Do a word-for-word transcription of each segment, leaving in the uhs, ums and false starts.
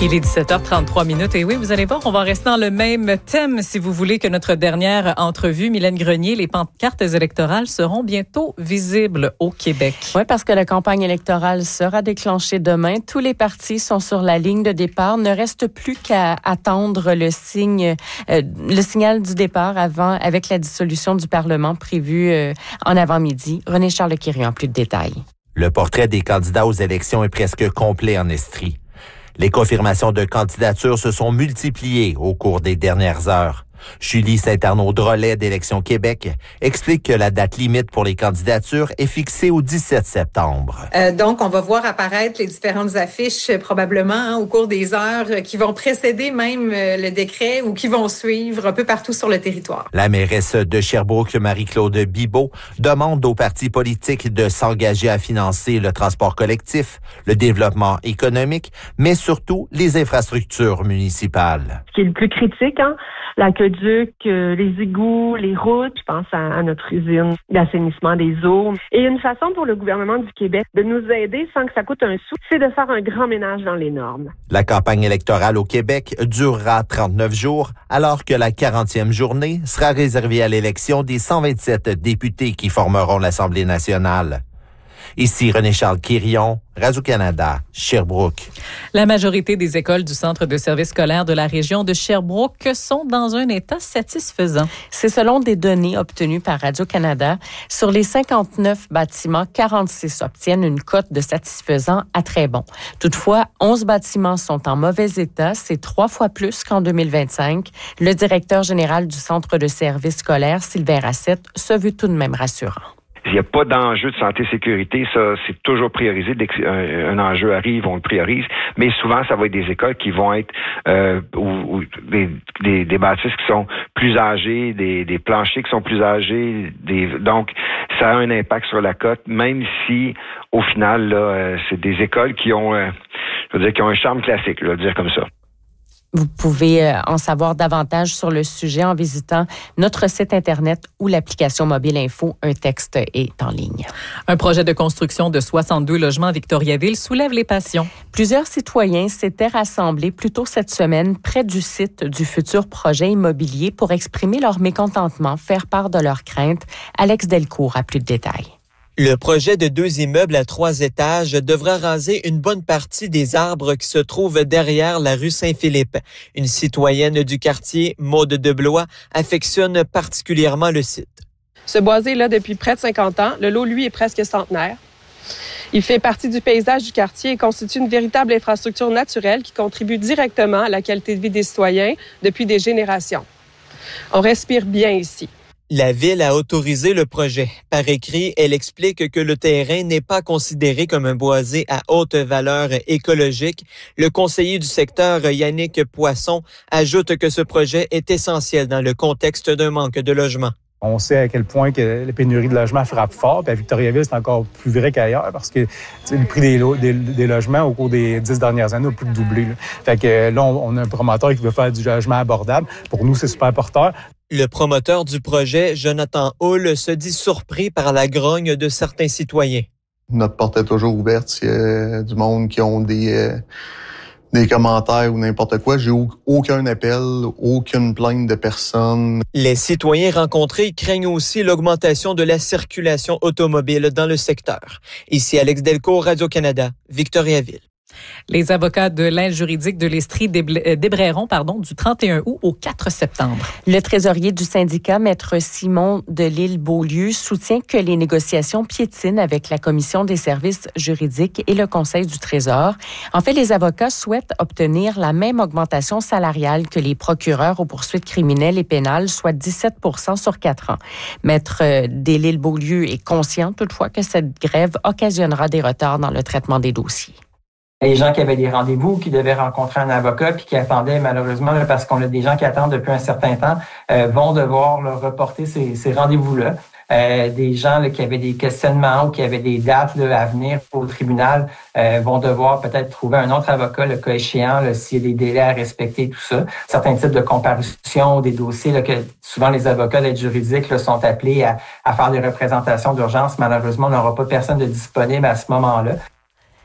Il est dix-sept heures trente-trois minutes et oui, vous allez voir, on va rester dans le même thème si vous voulez que notre dernière entrevue. Mylène Grenier, les pancartes électorales seront bientôt visibles au Québec. Oui, parce que la campagne électorale sera déclenchée demain. Tous les partis sont sur la ligne de départ. Ne reste plus qu'à attendre le signe, euh, le signal du départ avant, avec la dissolution du Parlement prévue euh, en avant-midi. René-Charles Quirion, plus de détails. Le portrait des candidats aux élections est presque complet en Estrie. Les confirmations de candidature se sont multipliées au cours des dernières heures. Julie Saint-Arnaud-Drolet d'Élections Québec explique que la date limite pour les candidatures est fixée au dix-sept septembre. Euh, donc, on va voir apparaître les différentes affiches euh, probablement hein, au cours des heures euh, qui vont précéder même euh, le décret ou qui vont suivre un peu partout sur le territoire. La mairesse de Sherbrooke, Marie-Claude Bibeau, demande aux partis politiques de s'engager à financer le transport collectif, le développement économique, mais surtout les infrastructures municipales. Ce qui est le plus critique, hein, l'aqueduc, euh, les égouts, les routes, je pense à, à notre usine d'assainissement des eaux. Et une façon pour le gouvernement du Québec de nous aider sans que ça coûte un sou, c'est de faire un grand ménage dans les normes. La campagne électorale au Québec durera trente-neuf jours, alors que la quarantième journée sera réservée à l'élection des cent vingt-sept députés qui formeront l'Assemblée nationale. Ici René-Charles Quirion, Radio-Canada, Sherbrooke. La majorité des écoles du Centre de services scolaires de la région de Sherbrooke sont dans un état satisfaisant. C'est selon des données obtenues par Radio-Canada. Sur les cinquante-neuf bâtiments, quarante-six obtiennent une cote de satisfaisant à très bon. Toutefois, onze bâtiments sont en mauvais état. C'est trois fois plus qu'en deux mille vingt-cinq. Le directeur général du Centre de services scolaires, Sylvain Racette, se veut tout de même rassurant. Il n'y a pas d'enjeu de santé-sécurité, ça, c'est toujours priorisé. Dès qu'un enjeu arrive, on le priorise. Mais souvent, ça va être des écoles qui vont être euh, ou, ou des, des, des bâtisses qui sont plus âgées, des, des planchers qui sont plus âgés. Des, donc, ça a un impact sur la cote, même si, au final, là, euh, c'est des écoles qui ont, euh, je veux dire, qui ont un charme classique, je veux dire comme ça. Vous pouvez en savoir davantage sur le sujet en visitant notre site Internet ou l'application Mobile Info. Un texte est en ligne. Un projet de construction de soixante-deux logements à Victoriaville soulève les passions. Plusieurs citoyens s'étaient rassemblés plus tôt cette semaine près du site du futur projet immobilier pour exprimer leur mécontentement, faire part de leurs craintes. Alex Delcourt a plus de détails. Le projet de deux immeubles à trois étages devra raser une bonne partie des arbres qui se trouvent derrière la rue Saint-Philippe. Une citoyenne du quartier, Maude Deblois, affectionne particulièrement le site. Ce boisé est là depuis près de cinquante ans. Le lot, lui, est presque centenaire. Il fait partie du paysage du quartier et constitue une véritable infrastructure naturelle qui contribue directement à la qualité de vie des citoyens depuis des générations. On respire bien ici. La Ville a autorisé le projet. Par écrit, elle explique que le terrain n'est pas considéré comme un boisé à haute valeur écologique. Le conseiller du secteur, Yannick Poisson, ajoute que ce projet est essentiel dans le contexte d'un manque de logement. On sait à quel point que la pénurie de logements frappe fort. Puis à Victoriaville, c'est encore plus vrai qu'ailleurs parce que le prix des, lo- des, des logements au cours des dix dernières années a plus que doublé. Là. Fait que là, on, on a un promoteur qui veut faire du logement abordable. Pour nous, c'est super porteur. Le promoteur du projet, Jonathan Hull, se dit surpris par la grogne de certains citoyens. Notre porte est toujours ouverte. S'il y a du monde qui ont des... Euh... des commentaires ou n'importe quoi. J'ai aucun appel, aucune plainte de personne. Les citoyens rencontrés craignent aussi l'augmentation de la circulation automobile dans le secteur. Ici Alex Delcourt, Radio-Canada, Victoriaville. Les avocats de l'aide juridique de l'Estrie débrayeront pardon, du trente et un août au quatre septembre. Le trésorier du syndicat, Maître Simon de L'Île-Beaulieu, soutient que les négociations piétinent avec la Commission des services juridiques et le Conseil du Trésor. En fait, les avocats souhaitent obtenir la même augmentation salariale que les procureurs aux poursuites criminelles et pénales, soit dix-sept pour cent sur quatre ans. Maître de L'Île-Beaulieu est conscient toutefois que cette grève occasionnera des retards dans le traitement des dossiers. Les gens qui avaient des rendez-vous, qui devaient rencontrer un avocat, puis qui attendaient malheureusement, là, parce qu'on a des gens qui attendent depuis un certain temps, euh, vont devoir là, reporter ces, ces rendez-vous-là. Euh, des gens là, qui avaient des questionnements ou qui avaient des dates là, à venir au tribunal euh, vont devoir peut-être trouver un autre avocat, le cas échéant, là, s'il y a des délais à respecter, tout ça. Certains types de comparutions, des dossiers là, que souvent les avocats d'aide juridique là, sont appelés à, à faire des représentations d'urgence. Malheureusement, on n'aura pas personne de disponible à ce moment-là.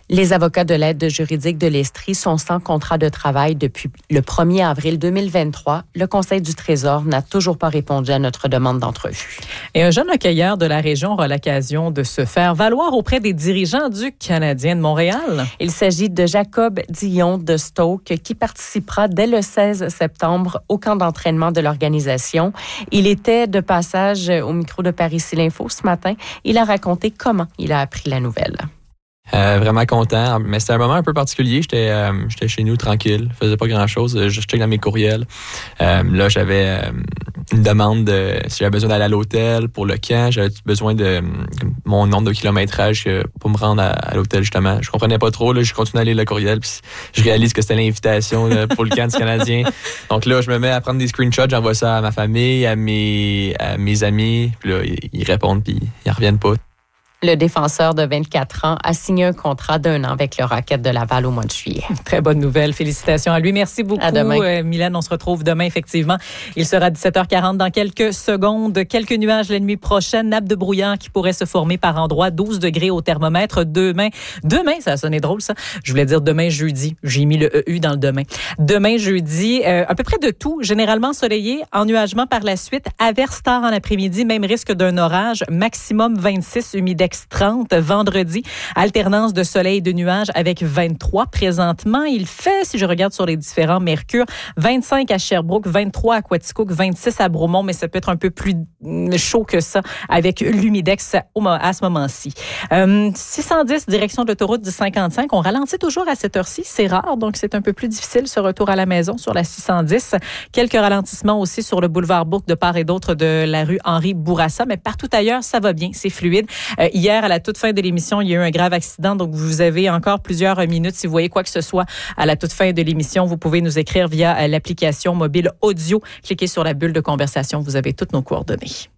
Les avocats de l'aide juridique de l'Estrie sont sans contrat de travail depuis le premier avril deux mille vingt-trois. Le Conseil du Trésor n'a toujours pas répondu à notre demande d'entrevue. Et un jeune hockeyeur de la région aura l'occasion de se faire valoir auprès des dirigeants du Canadien de Montréal. Il s'agit de Jacob Dion de Stoke qui participera dès le seize septembre au camp d'entraînement de l'organisation. Il était de passage au micro de Paris-Ici l'Info ce matin. Il a raconté comment il a appris la nouvelle. Euh, vraiment content, mais c'était un moment un peu particulier. J'étais, euh, j'étais chez nous tranquille, je faisais pas grand-chose, je checkais dans mes courriels. Euh, là, j'avais euh, une demande de si j'avais besoin d'aller à l'hôtel pour le camp, j'avais besoin de mon nombre de kilométrage pour me rendre à, à l'hôtel justement. Je comprenais pas trop, là, je continue à lire le courriel, puis je réalise que c'était l'invitation là, pour le camp du Canadien. Donc là, je me mets à prendre des screenshots, j'envoie ça à ma famille, à mes à mes amis, puis là ils, ils répondent puis ils reviennent pas. Le défenseur de vingt-quatre ans a signé un contrat d'un an avec le Rocket de Laval au mois de juillet. Très bonne nouvelle. Félicitations à lui. Merci beaucoup. À demain. Euh, Mylène, on se retrouve demain, effectivement. Il sera dix-sept heures quarante dans quelques secondes. Quelques nuages la nuit prochaine. Nappe de brouillard qui pourrait se former par endroits. douze degrés au thermomètre. Demain, demain, ça a sonné drôle, ça. Je voulais dire demain, jeudi. J'ai mis le E U dans le demain. Demain, jeudi, euh, à peu près de tout. Généralement ensoleillé, ennuagement par la suite. Averse tard en après-midi. Même risque d'un orage. Maximum vingt-six, humidex trente. Vendredi, alternance de soleil et de nuages avec vingt-trois. Présentement, il fait, si je regarde sur les différents mercures, vingt-cinq à Sherbrooke, vingt-trois à Quaticook, vingt-six à Bromont, mais ça peut être un peu plus chaud que ça avec l'humidex à ce moment-ci. Euh, six cent dix, direction de l'autoroute du cinquante-cinq. On ralentit toujours à cette heure-ci. C'est rare, donc c'est un peu plus difficile ce retour à la maison sur la six cent dix. Quelques ralentissements aussi sur le boulevard Bourque de part et d'autre de la rue Henri Bourassa, mais partout ailleurs, ça va bien, c'est fluide. Euh, Hier, à la toute fin de l'émission, il y a eu un grave accident, donc vous avez encore plusieurs minutes. Si vous voyez quoi que ce soit à la toute fin de l'émission, vous pouvez nous écrire via l'application mobile audio. Cliquez sur la bulle de conversation, vous avez toutes nos coordonnées.